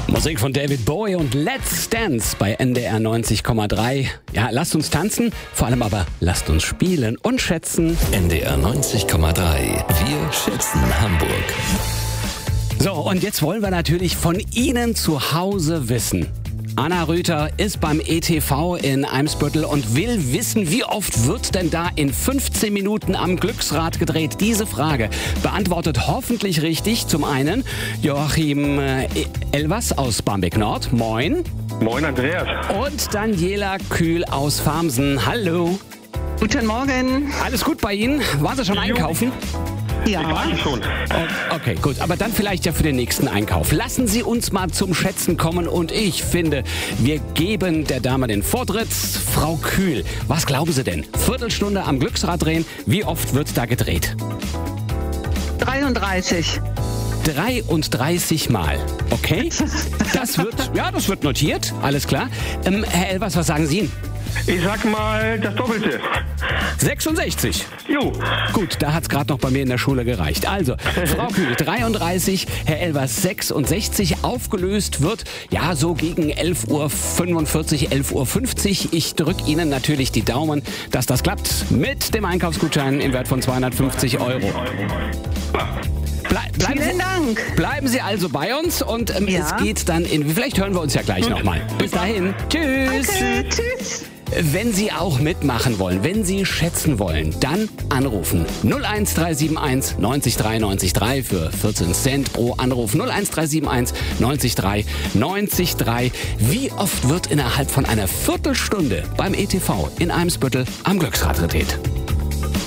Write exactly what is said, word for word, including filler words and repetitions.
Musik von David Bowie und Let's Dance bei N D R neunzig Komma drei. Ja, lasst uns tanzen, vor allem aber lasst uns spielen und schätzen. N D R neunzig Komma drei. Wir schätzen Hamburg. So, und jetzt wollen wir natürlich von Ihnen zu Hause wissen. Anna Rüther ist beim E T V in Eimsbüttel und will wissen, wie oft wird denn da in fünfzehn Minuten am Glücksrad gedreht? Diese Frage beantwortet hoffentlich richtig zum einen Joachim äh, Elvers aus Barmbek Nord. Moin. Moin, Andreas. Und Daniela Kühl aus Farmsen. Hallo. Guten Morgen. Alles gut bei Ihnen? Waren Sie schon einkaufen? Ja. Ich war schon. Okay, gut. Aber dann vielleicht ja für den nächsten Einkauf. Lassen Sie uns mal zum Schätzen kommen und ich finde, wir geben der Dame den Vortritt. Frau Kühl, was glauben Sie denn? Viertelstunde am Glücksrad drehen, wie oft wird da gedreht? dreiunddreißig. dreiunddreißig Mal. Okay? Das wird, ja, das wird notiert. Alles klar. Ähm, Herr Elvers, was sagen Sie? Ich sag mal das Doppelte. sechsundsechzig. Jo. Gut, da hat's gerade noch bei mir in der Schule gereicht. Also, Frau Kühl, dreiunddreißig, Herr Elvers, sechsundsechzig. Aufgelöst wird, ja, so gegen elf Uhr fünfundvierzig, elf Uhr fünfzig. Ich drücke Ihnen natürlich die Daumen, dass das klappt mit dem Einkaufsgutschein im Wert von zweihundertfünfzig Euro. Blei bleiben Vielen Sie, Dank. Bleiben Sie also bei uns und ähm, Ja. es geht dann in... Vielleicht hören wir uns ja gleich nochmal. Bis dahin. Tschüss. Danke. Tschüss. Wenn Sie auch mitmachen wollen, wenn Sie schätzen wollen, dann anrufen. null eins drei sieben eins neunzig drei neunzig drei für vierzehn Cent pro Anruf. null eins drei sieben eins neunzig drei neunzig drei. Wie oft wird innerhalb von einer Viertelstunde beim E T V in Eimsbüttel am Glücksrad gedreht?